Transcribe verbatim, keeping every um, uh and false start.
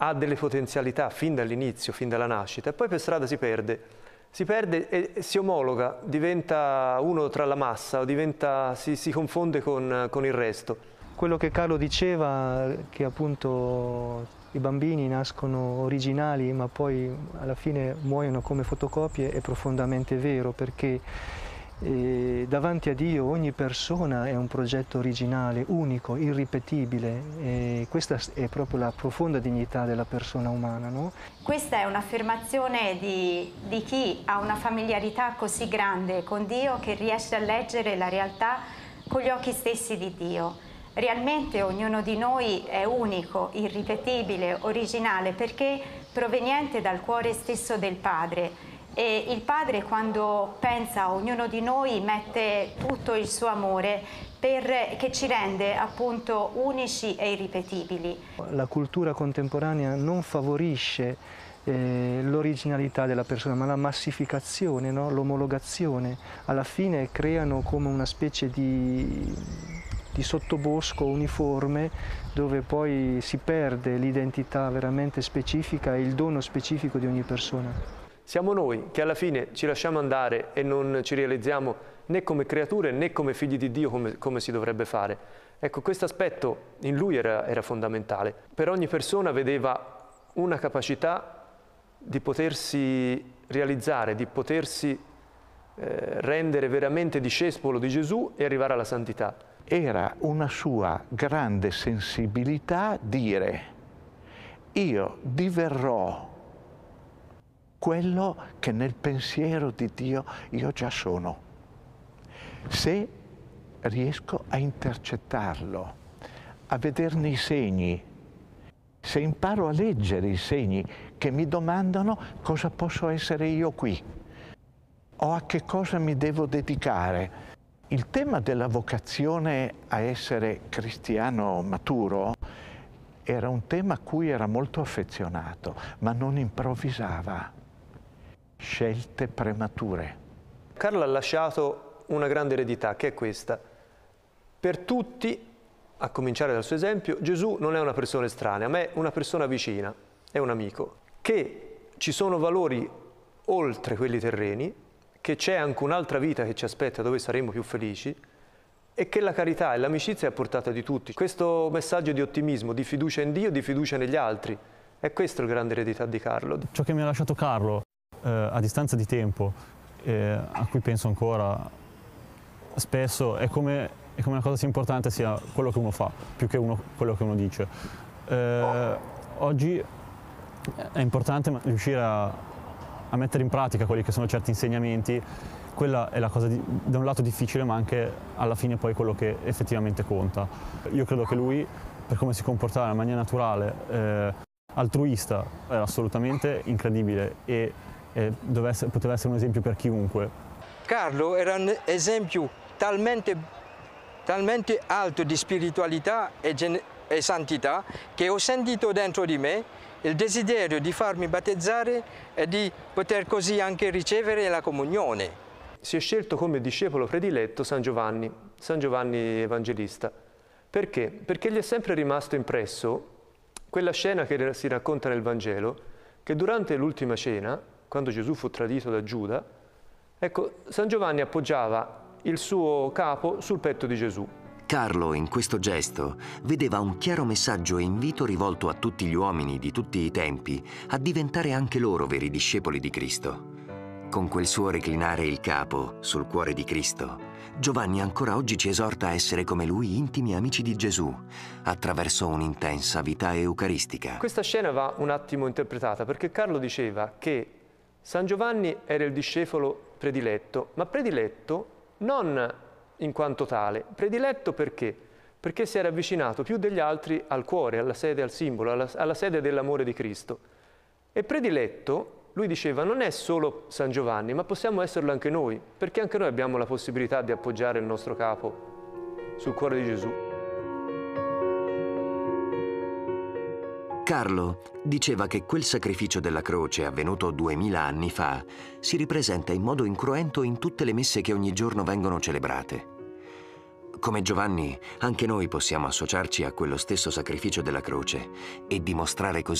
ha delle potenzialità fin dall'inizio, fin dalla nascita, e poi per strada si perde. Si perde e si omologa, diventa uno tra la massa, o diventa, si, si confonde con, con il resto. Quello che Carlo diceva, che appunto i bambini nascono originali ma poi alla fine muoiono come fotocopie, è profondamente vero, perché eh, davanti a Dio ogni persona è un progetto originale, unico, irripetibile, e questa è proprio la profonda dignità della persona umana, no? Questa è un'affermazione di, di chi ha una familiarità così grande con Dio che riesce a leggere la realtà con gli occhi stessi di Dio. Realmente ognuno di noi è unico, irripetibile, originale, perché proveniente dal cuore stesso del Padre. E il Padre, quando pensa a ognuno di noi, mette tutto il suo amore per, che ci rende appunto unici e irripetibili. La cultura contemporanea non favorisce eh, l'originalità della persona, ma la massificazione, no? L'omologazione. Alla fine creano come una specie di, di sottobosco uniforme dove poi si perde l'identità veramente specifica e il dono specifico di ogni persona. Siamo noi che alla fine ci lasciamo andare e non ci realizziamo né come creature né come figli di Dio come, come si dovrebbe fare. Ecco, questo aspetto in lui era, era fondamentale. Per ogni persona vedeva una capacità di potersi realizzare, di potersi eh, rendere veramente discepolo di Gesù e arrivare alla santità. Era una sua grande sensibilità dire: io diverrò quello che nel pensiero di Dio io già sono, se riesco a intercettarlo, a vederne i segni, se imparo a leggere i segni che mi domandano cosa posso essere io qui o a che cosa mi devo dedicare. Il tema della vocazione a essere cristiano maturo era un tema a cui era molto affezionato, ma non improvvisava. Scelte premature. Carlo ha lasciato una grande eredità, che è questa. Per tutti, a cominciare dal suo esempio, Gesù non è una persona estranea, ma è una persona vicina, è un amico. Che ci sono valori oltre quelli terreni, che c'è anche un'altra vita che ci aspetta dove saremo più felici, e che la carità e l'amicizia è a portata di tutti. Questo messaggio di ottimismo, di fiducia in Dio, di fiducia negli altri, è questa la grande eredità di Carlo. Ciò che mi ha lasciato Carlo eh, a distanza di tempo, eh, a cui penso ancora spesso, è come, è come una cosa sia importante sia quello che uno fa, più che uno, quello che uno dice. Eh, oggi è importante riuscire a, a mettere in pratica quelli che sono certi insegnamenti. Quella è la cosa di, da un lato difficile, ma anche alla fine poi quello che effettivamente conta. Io credo che lui, per come si comportava in maniera naturale, eh, altruista, era assolutamente incredibile e, e essere, poteva essere un esempio per chiunque. Carlo era un esempio talmente, talmente alto di spiritualità e, e santità che ho sentito dentro di me il desiderio di farmi battezzare e di poter così anche ricevere la comunione. Si è scelto come discepolo prediletto San Giovanni, San Giovanni Evangelista. Perché? Perché gli è sempre rimasto impresso quella scena che si racconta nel Vangelo, che durante l'ultima cena, quando Gesù fu tradito da Giuda, ecco, San Giovanni appoggiava il suo capo sul petto di Gesù. Carlo, in questo gesto, vedeva un chiaro messaggio e invito rivolto a tutti gli uomini di tutti i tempi a diventare anche loro veri discepoli di Cristo. Con quel suo reclinare il capo sul cuore di Cristo, Giovanni ancora oggi ci esorta a essere come lui intimi amici di Gesù, attraverso un'intensa vita eucaristica. Questa scena va un attimo interpretata, perché Carlo diceva che San Giovanni era il discepolo prediletto, ma prediletto non in quanto tale, prediletto perché? Perché si era avvicinato più degli altri al cuore, alla sede, al simbolo, alla, alla sede dell'amore di Cristo. E prediletto, lui diceva, non è solo San Giovanni, ma possiamo esserlo anche noi, perché anche noi abbiamo la possibilità di appoggiare il nostro capo sul cuore di Gesù. Carlo diceva che quel sacrificio della croce avvenuto duemila anni fa si ripresenta in modo incruento in tutte le messe che ogni giorno vengono celebrate. Come Giovanni, anche noi possiamo associarci a quello stesso sacrificio della croce e dimostrare così